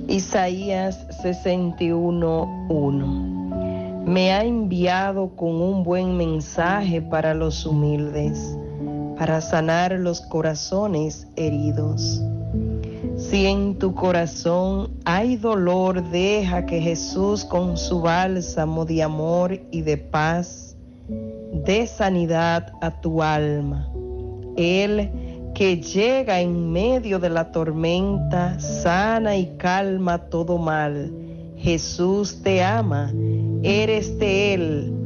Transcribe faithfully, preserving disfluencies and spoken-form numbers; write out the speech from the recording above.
Isaías sesenta y uno, uno. Me ha enviado con un buen mensaje para los humildes, para sanar los corazones heridos. Si en tu corazón hay dolor, deja que Jesús con su bálsamo de amor y de paz dé sanidad a tu alma. Él que llega en medio de la tormenta, sana y calma todo mal. Jesús te ama, eres de Él,